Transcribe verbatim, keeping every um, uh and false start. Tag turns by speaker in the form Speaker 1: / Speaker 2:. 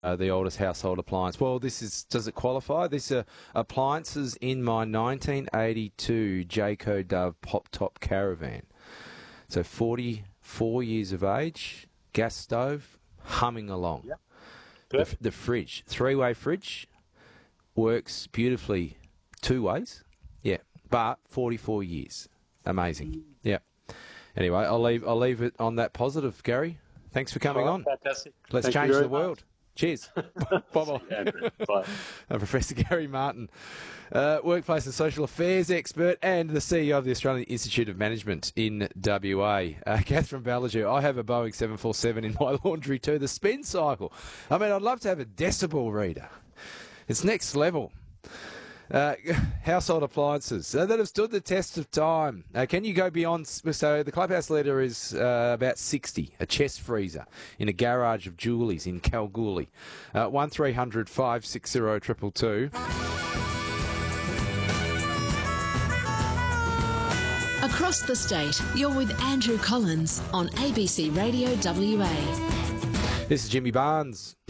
Speaker 1: Uh, the oldest household appliance. Well, this is, does it qualify? This are appliances in my nineteen eighty-two Jayco Dove Pop Top Caravan. So forty-four years of age, gas stove, humming along.
Speaker 2: Yep.
Speaker 1: The, the fridge, three-way fridge, works beautifully two ways. Yeah, but forty-four years. Amazing. Yeah. Anyway, I'll leave I'll leave it on that positive, Gary. Thanks for coming
Speaker 2: Right,
Speaker 1: on.
Speaker 2: fantastic.
Speaker 1: Let's
Speaker 2: Thank you
Speaker 1: change
Speaker 2: very
Speaker 1: the
Speaker 2: much.
Speaker 1: world. Cheers. Bye-bye.
Speaker 2: Andrew. Bye.
Speaker 1: Uh, Professor Gary Martin, uh, workplace and social affairs expert and the C E O of the Australian Institute of Management in W A. Uh, Catherine Ballagher, I have a Boeing seven forty-seven in my laundry too, the spin cycle. I mean, I'd love to have a decibel reader. It's next level. Uh, household appliances uh, that have stood the test of time. Uh, can you go beyond? So the clubhouse leader is uh, about sixty. A chest freezer in a garage of Julie's in Kalgoorlie. Uh, one three hundred five six zero two two two.
Speaker 3: Across the state, you're with Andrew Collins on A B C Radio W A.
Speaker 1: This is Jimmy Barnes.